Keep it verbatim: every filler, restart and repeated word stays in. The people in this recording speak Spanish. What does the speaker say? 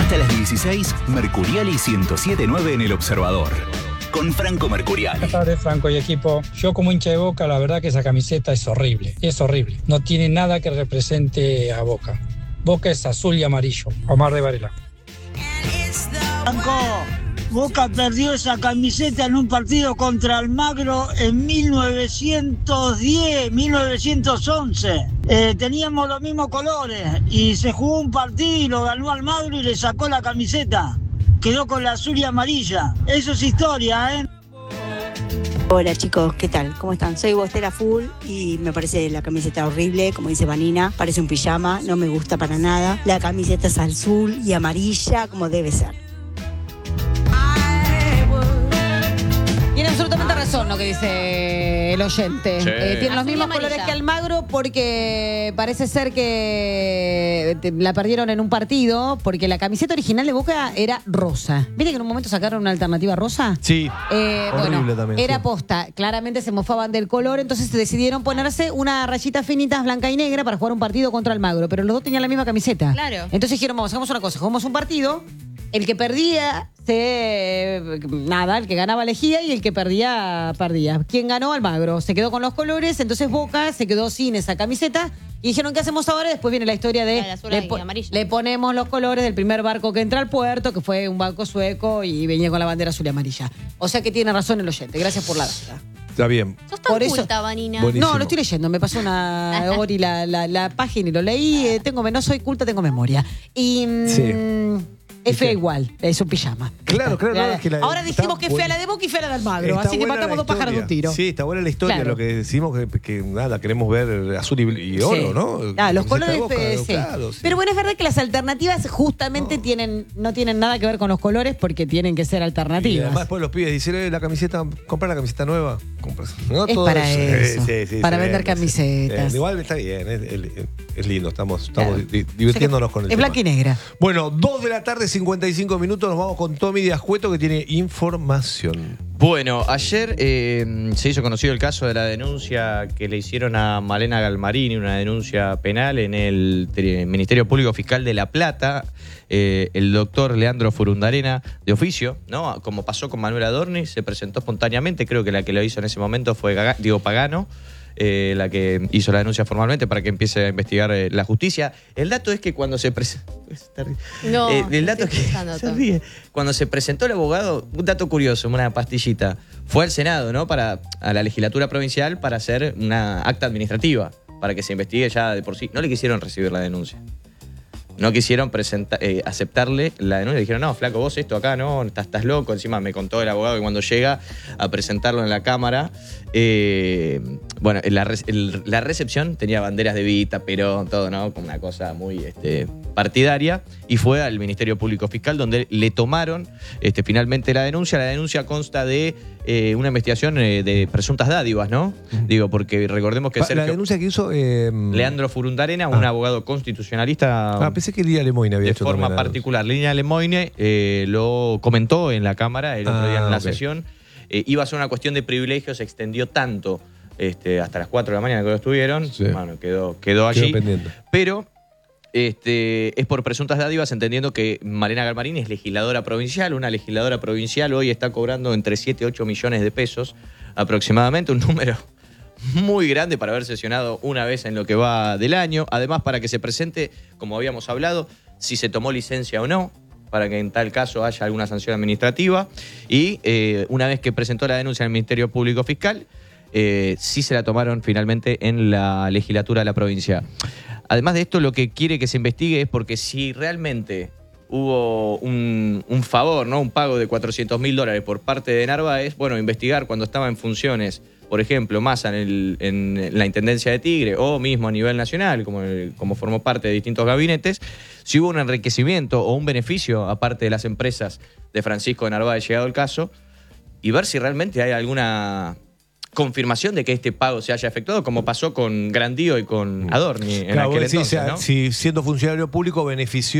Hasta las dieciséis, Mercuriali ciento siete punto nueve en El Observador. Con Franco Mercuriali. Buenas tardes, Franco y equipo. Yo como hincha de Boca, la verdad que esa camiseta es horrible. Es horrible. No tiene nada que represente a Boca. Boca es azul y amarillo. Omar de Varela. Franco, Boca perdió esa camiseta en un partido contra Almagro en mil novecientos diez, mil novecientos once. Eh, teníamos los mismos colores y se jugó un partido y lo ganó Almagro y le sacó la camiseta. Quedó con la azul y amarilla. Eso es historia, ¿eh? Hola chicos, ¿qué tal? ¿Cómo están? Soy Bostera Full y me parece la camiseta horrible, como dice Vanina, parece un pijama, no me gusta para nada. La camiseta es azul y amarilla como debe ser. Tiene absolutamente razón lo que dice el oyente. Sí. Eh, tiene los Azul y mismos amarilla. colores que Almagro porque parece ser que te- la perdieron en un partido porque la camiseta original de Boca era rosa. ¿Viste que en un momento sacaron una alternativa rosa? Sí. Eh, Horrible bueno, también, era sí. posta. Claramente se mofaban del color, entonces decidieron ponerse una rayita finitas blanca y negra para jugar un partido contra Almagro, pero los dos tenían la misma camiseta. Claro. Entonces dijeron, vamos, hagamos una cosa, jugamos un partido, el que perdía, se nada, el que ganaba elegía y el que perdía, perdía. ¿Quién ganó? Almagro. Se quedó con los colores, entonces Boca se quedó sin esa camiseta y dijeron, ¿qué hacemos ahora? Después viene la historia de... La de azul le, y po- amarillo. le ponemos los colores del primer barco que entra al puerto, que fue un barco sueco y venía con la bandera azul y amarilla. O sea que tiene razón el oyente. Gracias por la data. Está bien. Sos tan Por eso- culta, Vanina. Buenísimo. No, lo estoy leyendo. Me pasó una Ori la, la, la página y lo leí. Eh, tengo, no soy culta, tengo memoria. Y mm, Sí. es fea qué? igual. Es un pijama. Claro, claro, Ahora, claro, es que la- ahora dijimos está que es fea buena. la de Boca y fea la de Almagro. Está Así que buena matamos la dos pájaros de un historia. tiro. Sí, está buena la historia. Claro. Lo que decimos que, que nada, queremos ver azul y, y oro, Sí. ¿no? Ah, los Camiseta colores, de Boca, eh, ¿no? sí. Claro, sí. Pero bueno, es verdad que las alternativas justamente No. tienen, no tienen nada que ver con los colores porque tienen que ser Y alternativas. además después los pibes dicen, eh, la camiseta, compra la camiseta nueva. Compras. ¿No? Es Todo para eso, Sí, sí, para se vender vende, sí. camisetas. Eh, igual está bien, es, es- es lindo, estamos, estamos Claro. di- divirtiéndonos con el Es tema. blanca y negra. Bueno, dos de la tarde, cincuenta y cinco minutos, nos vamos con Tommy de Ascueto que tiene información. Bueno, ayer eh, se hizo conocido el caso de la denuncia que le hicieron a Malena Galmarini, una denuncia penal en el Tri- Ministerio Público Fiscal de La Plata. Eh, el doctor Leandro Furundarena, de oficio, ¿no? Como pasó con Manuel Adorni, se presentó espontáneamente. Creo que la que lo hizo en ese momento fue Gaga- Diego Pagano. Eh, la que hizo la denuncia formalmente para que empiece a investigar eh, la justicia. El dato es que cuando se presentó... No, el dato estoy es que pensando se todo. ríe. Cuando se presentó el abogado, un dato curioso, una pastillita, fue al Senado, ¿no? Para, a la legislatura provincial para hacer una acta administrativa, para que se investigue ya de por sí. No le quisieron recibir la denuncia. No quisieron presenta- eh, aceptarle la denuncia. Dijeron, no, flaco, vos esto acá, no, estás, estás loco. Encima me contó el abogado que cuando llega a presentarlo en la Cámara, eh, bueno, la, re- el- la recepción tenía banderas de Vita, Perón, todo, ¿no? Como una cosa muy este, partidaria. Y fue al Ministerio Público Fiscal donde le tomaron este, finalmente la denuncia. La denuncia consta de eh, una investigación eh, de presuntas dádivas, ¿no? Digo, porque recordemos que Pa- la Sergio denuncia que hizo... eh, Leandro Furundarena, un Ah. abogado constitucionalista... Ah, pensé que Lía Lemoyne había de hecho forma también la- particular. Línea Lemoyne eh, lo comentó en la Cámara el otro Ah, día en la ok. sesión. Eh, iba a ser una cuestión de privilegios, se extendió tanto este, hasta las cuatro de la mañana que lo estuvieron. Sí. Bueno, quedó, quedó allí. Quedó pendiente. Pero este, es por presuntas dádivas, entendiendo que Malena Galmarini es legisladora provincial. Una legisladora provincial hoy está cobrando entre siete y ocho millones de pesos aproximadamente, un número muy grande para haber sesionado una vez en lo que va del año. Además, para que se presente, como habíamos hablado, si se tomó licencia o no, para que en tal caso haya alguna sanción administrativa. Y eh, una vez que presentó la denuncia en el Ministerio Público Fiscal, eh, sí se la tomaron finalmente en la legislatura de la provincia. Además de esto, lo que quiere que se investigue es porque si realmente hubo un, un favor, ¿no? Un pago de cuatrocientos mil dólares por parte de Narváez, bueno, investigar cuando estaba en funciones, por ejemplo, Massa en, el- en la Intendencia de Tigre o mismo a nivel nacional, como, el- como formó parte de distintos gabinetes, si hubo un enriquecimiento o un beneficio aparte de las empresas de Francisco de Narváez llegado el caso, y ver si realmente hay alguna confirmación de que este pago se haya efectuado, como pasó con Grandío y con Adorni en Claro, aquel vos decís, entonces, o sea, ¿no? si siendo funcionario público benefició